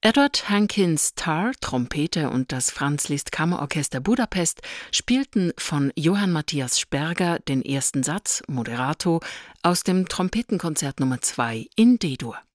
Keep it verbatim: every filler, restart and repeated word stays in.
Edward Hankins Tar, Trompete und das Franz Liszt Kammerorchester Budapest spielten von Johann Matthias Sperger den ersten Satz, Moderato, aus dem Trompetenkonzert Nummer zwei in D-Dur.